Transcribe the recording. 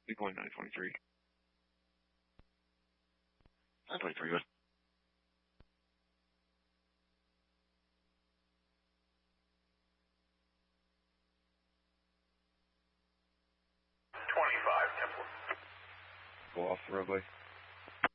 Big one, 923. 923, good. Template. Go off the roadway.